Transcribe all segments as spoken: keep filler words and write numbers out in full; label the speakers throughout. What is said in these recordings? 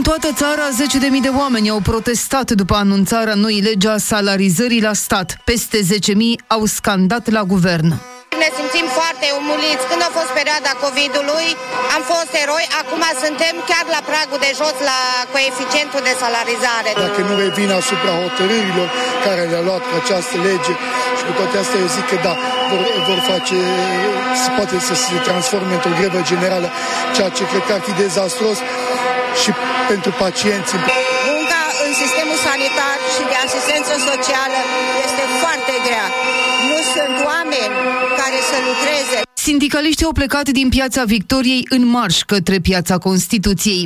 Speaker 1: toată țara, zece de mii de oameni au protestat după anunțarea noii legi a salarizării la stat. Peste zece mii au scandat la guvern.
Speaker 2: Ne simțim foarte umuliți. Când a fost perioada covidului, am fost eroi, acum suntem chiar la pragul de jos la coeficientul de salarizare.
Speaker 3: Dacă nu revin asupra hotărârilor care le-a luat cu această lege și cu toate astea, eu zic că da, vor, vor face, se poate să se transforme într-o grevă generală, ceea ce cred că ar fi dezastruos și pentru pacienți.
Speaker 2: Munca în sistemul sanitar și de asistență socială este foarte grea. Nu sunt oameni care să lucreze.
Speaker 1: Sindicaliștii au plecat din Piața Victoriei în marș către Piața Constituției.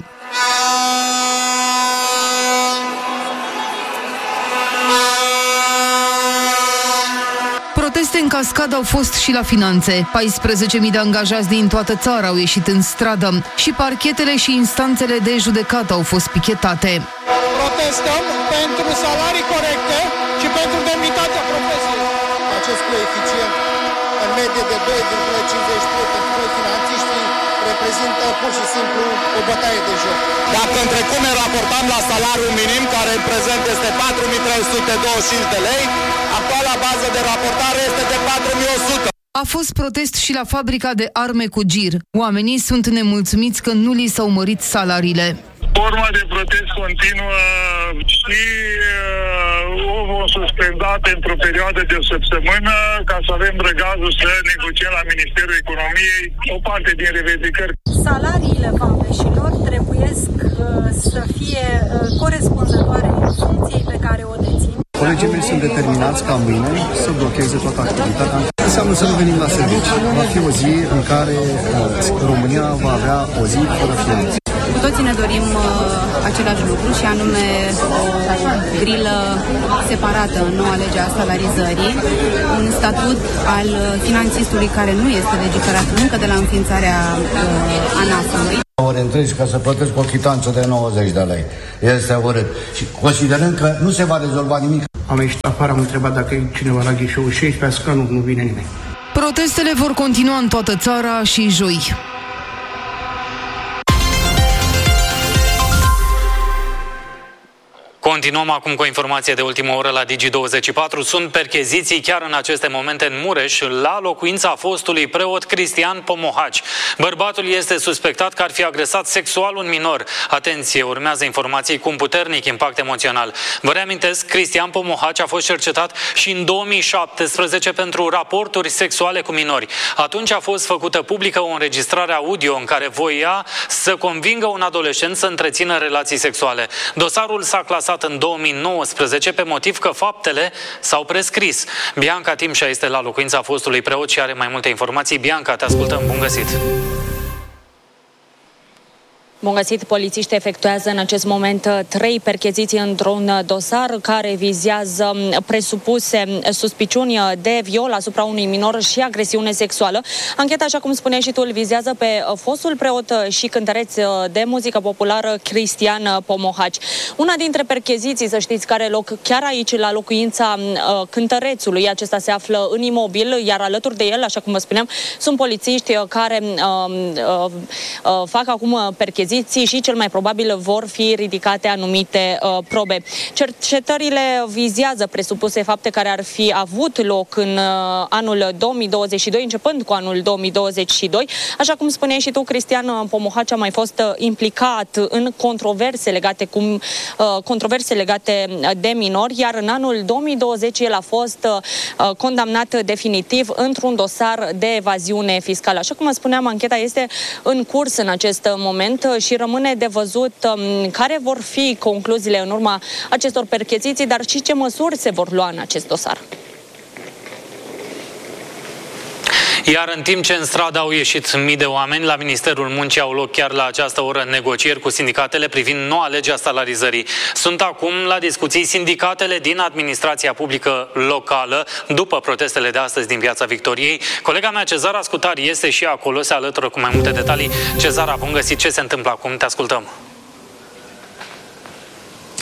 Speaker 1: Proteste în cascadă au fost și la finanțe. paisprezece mii de angajați din toată țara au ieșit în stradă și parchetele și instanțele de judecată au fost pichetate.
Speaker 4: Protestăm pentru salarii corecte și pentru demnitatea profesiei.
Speaker 3: Acest coeficient în medie de doi virgulă cincizeci și trei pentru noi finanțiștii reprezintă pur și simplu o bătaie de joc.
Speaker 4: Dacă în trecut ne raportam la salariul minim, care în prezent este patru mii trei sute douăzeci și cinci de lei, actuala bază de raportare este de patru mii o sută.
Speaker 1: A fost protest și la fabrica de arme cu Gir. Oamenii sunt nemulțumiți că nu li s-au mărit salariile.
Speaker 5: Forma de protest continuă și uh, o vom suspenda pentru o perioadă de o săptămână ca să avem răgazul să negociem la Ministerul Economiei o parte din revendicări.
Speaker 6: Salariile vameșilor trebuiesc uh, să fie uh, corespunzătoare funcției pe care o dețin.
Speaker 7: Colegii mei sunt determinați ca mâine să blocheze toată activitatea. Înseamnă să nu venim la servici. Va fi o zi în care uh, România va avea o zi fără finanțe.
Speaker 8: Cu toții ne dorim uh, același lucru și anume o grilă separată în noua lege a salarizării, un statut al finanțistului care nu este legiferat încă de la înființarea uh, ANAF-ului.
Speaker 9: Ori întregi ca să plătesc o chitanță de nouăzeci de lei. Este urât. Și considerând că nu se va rezolva nimic.
Speaker 7: Am ieșit afară, am întrebat dacă e cineva la ghișeul șaisprezece, că nu, nu vine nimeni.
Speaker 1: Protestele vor continua în toată țara și joi.
Speaker 10: Continuăm acum cu o informație de ultimă oră la Digi douăzeci și patru. Sunt percheziții chiar în aceste momente în Mureș, la locuința fostului preot Cristian Pomohaci. Bărbatul este suspectat că ar fi agresat sexual un minor. Atenție, urmează informații cu un puternic impact emoțional. Vă reamintesc, Cristian Pomohaci a fost cercetat și în două mii șaptesprezece pentru raporturi sexuale cu minori. Atunci a fost făcută publică o înregistrare audio în care voia să convingă un adolescent să întrețină relații sexuale. Dosarul s-a clasat în două mii nouăsprezece pe motiv că faptele s-au prescris. Bianca Timșa este la locuința fostului preot și are mai multe informații. Bianca, te ascultăm. Bun găsit!
Speaker 11: Bun găsit, polițiști efectuează în acest moment trei percheziții într-un dosar care vizează presupuse suspiciuni de viol asupra unui minor și agresiune sexuală. Ancheta, așa cum spuneai și tu, îl vizează pe fostul preot și cântăreț de muzică populară Cristian Pomohaci. Una dintre percheziții, să știți, care are loc chiar aici, la locuința cântărețului. Acesta se află în imobil, iar alături de el, așa cum vă spuneam, sunt polițiști care uh, uh, uh, fac acum percheziții și cel mai probabil vor fi ridicate anumite uh, probe. Cercetările vizează presupuse fapte care ar fi avut loc în uh, anul două mii douăzeci și doi, începând cu anul două mii douăzeci și doi. Așa cum spuneai și tu, Cristian Pomohaci a mai fost uh, implicat în controverse legate, cu, uh, controverse legate de minori, iar în anul două mii douăzeci el a fost uh, condamnat definitiv într-un dosar de evaziune fiscală. Așa cum spuneam, ancheta este în curs în acest moment și rămâne de văzut um, care vor fi concluziile în urma acestor percheziții, dar și ce măsuri se vor lua în acest dosar.
Speaker 10: Iar în timp ce în stradă au ieșit mii de oameni, la Ministerul Muncii au loc chiar la această oră negocieri cu sindicatele privind noua lege a salarizării. Sunt acum la discuții sindicatele din administrația publică locală, după protestele de astăzi din Piața Victoriei. Colega mea, Cezara Scutari, este și acolo, se alătură cu mai multe detalii. Cezara, bun găsit, ce se întâmplă acum? Te ascultăm.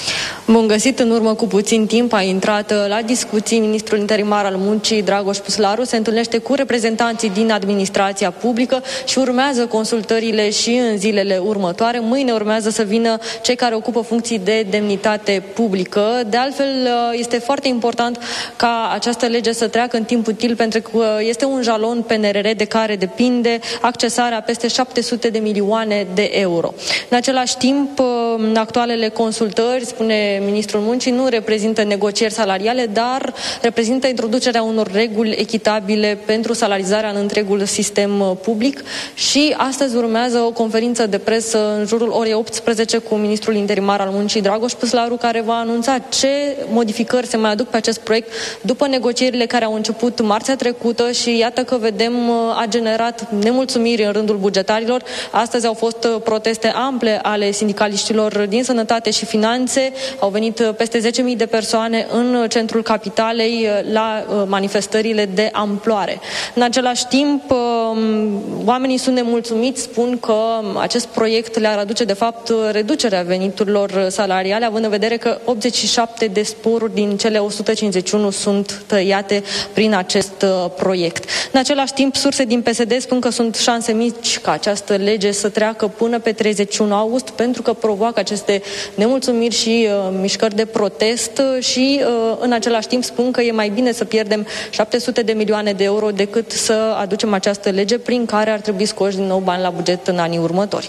Speaker 12: Bun găsit, în urmă cu puțin timp a intrat la discuții ministrul interimar al muncii, Dragoș Puslaru, se întâlnește cu reprezentanții din administrația publică și urmează consultările și în zilele următoare. Mâine urmează să vină cei care ocupă funcții de demnitate publică. De altfel, este foarte important ca această lege să treacă în timp util, pentru că este un jalon P N R R de care depinde accesarea peste șapte sute de milioane de euro. În același timp, actualele consultări, spune ministrul muncii, nu reprezintă negocieri salariale, dar reprezintă introducerea unor reguli echitabile pentru salarizarea în întregul sistem public și astăzi urmează o conferință de presă în jurul orei optsprezece cu ministrul interimar al muncii, Dragoș Puslaru, care va anunța ce modificări se mai aduc pe acest proiect după negocierile care au început marțea trecută și iată că vedem a generat nemulțumiri în rândul bugetarilor. Astăzi au fost proteste ample ale sindicaliștilor din sănătate și finanțe. Au venit peste zece mii de persoane în centrul capitalei la manifestările de amploare. În același timp, oamenii sunt nemulțumiți, spun că acest proiect le-ar aduce de fapt reducerea veniturilor salariale, având în vedere că optzeci și șapte de sporuri din cele o sută cincizeci și unu sunt tăiate prin acest proiect. În același timp, surse din P S D spun că sunt șanse mici ca această lege să treacă până pe treizeci și unu august, pentru că provoacă aceste nemulțumiri și uh, mișcări de protest și uh, în același timp spun că e mai bine să pierdem șapte sute de milioane de euro decât să aducem această lege prin care ar trebui scoși din nou bani la buget în anii următori.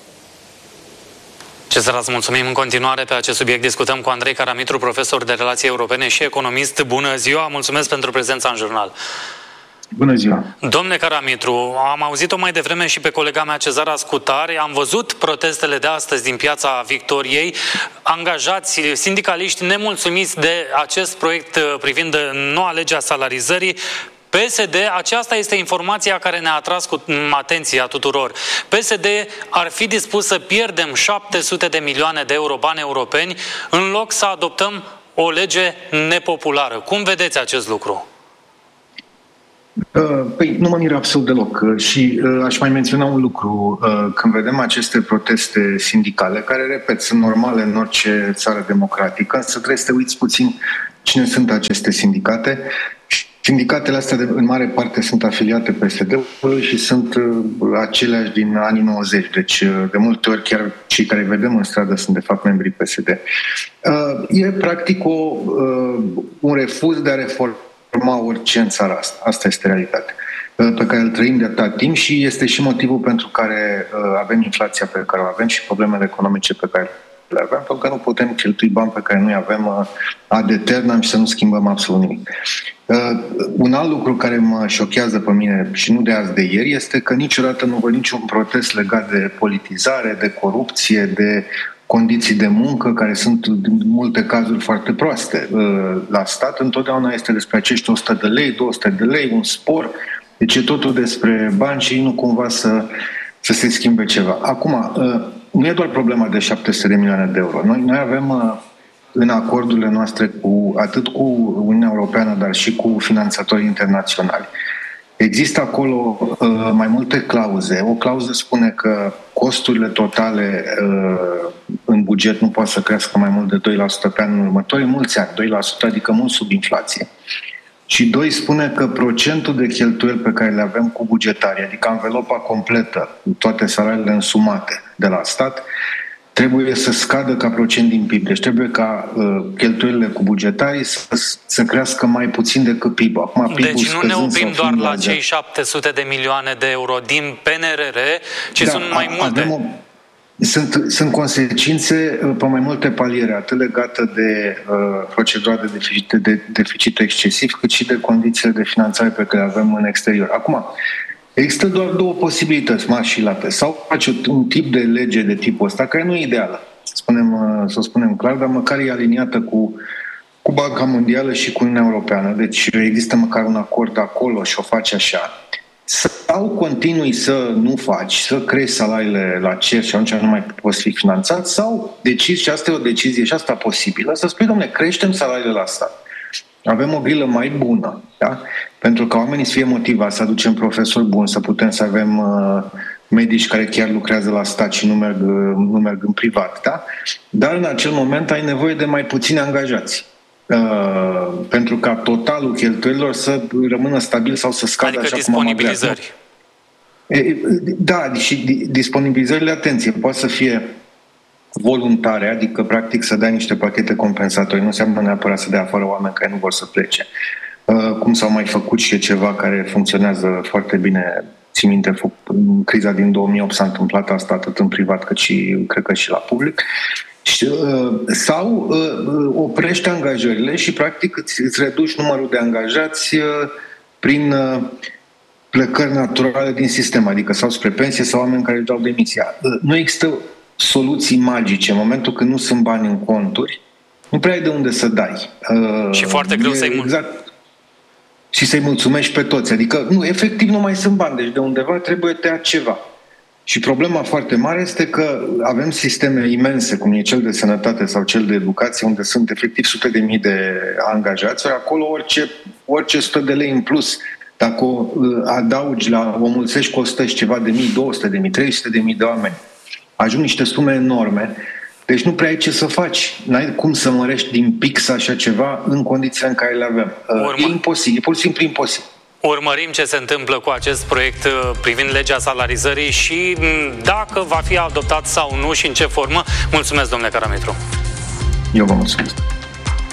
Speaker 10: Cezar, îți mulțumim în continuare pe acest subiect. Discutăm cu Andrei Caramitru, profesor de relații europene și economist. Bună ziua, mulțumesc pentru prezența în jurnal.
Speaker 13: Bună ziua!
Speaker 10: Domnule Caramitru, am auzit-o mai devreme și pe colega mea Cezara Scutari, am văzut protestele de astăzi din Piața Victoriei, angajați, sindicaliști nemulțumiți de acest proiect privind noua lege a salarizării. P S D, aceasta este informația care ne-a atras cu atenția tuturor. P S D ar fi dispus să pierdem șapte sute de milioane de euro bani europeni în loc să adoptăm o lege nepopulară. Cum vedeți acest lucru?
Speaker 13: Păi nu mă miră absolut deloc și aș mai menționa un lucru. Când vedem aceste proteste sindicale, care, repet, sunt normale în orice țară democratică, însă trebuie să te uiți puțin cine sunt aceste sindicate. Sindicatele astea de, în mare parte sunt afiliate P S D-ului și sunt aceleași din anii nouăzeci, deci de multe ori chiar cei care vedem în stradă sunt de fapt membrii P S D. E practic o, un refuz de a reforma urma orice în țara asta. Asta este realitatea pe care îl trăim de atât timp și este și motivul pentru care avem inflația pe care o avem și problemele economice pe care le avem, pentru că nu putem cheltui bani pe care noi avem ad eternam și să nu schimbăm absolut nimic. Un alt lucru care mă șochează pe mine și nu de azi de ieri este că niciodată nu văd niciun protest legat de politizare, de corupție, de condiții de muncă, care sunt în multe cazuri foarte proaste la stat. Întotdeauna este despre acești o sută de lei, două sute de lei, un spor. Deci e totul despre bani și nu cumva să, să se schimbe ceva. Acum, nu e doar problema de șapte sute de milioane de euro. Noi, noi avem în acordurile noastre cu, atât cu Uniunea Europeană, dar și cu finanțatorii internaționali. Există acolo uh, mai multe clauze. O clauză spune că costurile totale uh, în buget nu pot să crească mai mult de doi la sută pe anul următorii mulți ani, doi la sută, adică mult sub inflație. Și doi, spune că procentul de cheltuieli pe care le avem cu bugetarii, adică anvelopa completă, toate salariile însumate de la stat, trebuie să scadă ca procent din P I B. Deci trebuie ca uh, cheltuielile cu bugetarii să, să crească mai puțin decât P I B-ul. Acum, P I B-ul
Speaker 10: deci nu ne oprim doar la,
Speaker 13: la
Speaker 10: cei șapte sute de milioane de euro din P N R R, ci da, sunt mai multe.
Speaker 13: O, sunt, sunt consecințe pe mai multe paliere, atât legate de uh, procedura de deficit, de deficit excesiv, cât și de condițiile de finanțare pe care le avem în exterior. Acum, există doar două posibilități mari și late. Sau face un tip de lege de tipul ăsta, care nu e ideală, să spunem, să spunem clar, dar măcar e aliniată cu, cu Banca Mondială și cu Uniunea Europeană. Deci există măcar un acord acolo și o faci așa. Sau continui să nu faci, să crești salariile la cer și atunci nu mai poți fi finanțat, sau decizi, și asta e o decizie și asta posibilă, să spui, dom'le, creștem salariile la stat. Avem o grilă mai bună, da? Pentru că oamenii să fie motivați, să aducem profesori buni, să putem să avem uh, medici care chiar lucrează la stat și nu merg, nu merg în privat, da? Dar în acel moment ai nevoie de mai puțini angajați. Uh, pentru ca totalul cheltuielilor să rămână stabil sau să scadă,
Speaker 10: adică
Speaker 13: așa
Speaker 10: disponibilizări.
Speaker 13: Cum am agreat. Da, și disponibilizările, atenție, poate să fie voluntare, adică practic să dai niște pachete compensatorii, nu înseamnă neapărat să dea afară oameni care nu vor să plece. Uh, cum s-au mai făcut și ceva care funcționează foarte bine. Țin minte, în criza din două mii opt s-a întâmplat asta atât în privat cât și, cred că și la public. Sau oprește angajările și practic îți reduci numărul de angajați prin plecări naturale din sistem, adică sau spre pensie sau oameni care își dau demisia. Nu există soluții magice. În momentul când nu sunt bani în conturi, nu prea ai de unde să dai.
Speaker 10: Și foarte greu să-i mulțumești.
Speaker 13: Exact. Și să-i mulțumești pe toți. Adică, nu, efectiv nu mai sunt bani, deci de undeva trebuie tăiat ceva. Și problema foarte mare este că avem sisteme imense, cum e cel de sănătate sau cel de educație, unde sunt efectiv sute de mii de angajați, acolo orice, orice sută de lei în plus, dacă o adaugi la, o mulțești cu o sută și ceva de mii, două sute de mii, trei sute de mii de oameni, ajung niște sume enorme. Deci nu prea ai ce să faci. N-ai cum să mărești din pix așa ceva în condițiile în care le avem. Urmă. E imposibil, e pur și simplu imposibil.
Speaker 10: Urmărim ce se întâmplă cu acest proiect privind legea salarizării și dacă va fi adoptat sau nu și în ce formă. Mulțumesc, domnule Caramitru.
Speaker 13: Eu vă mulțumesc.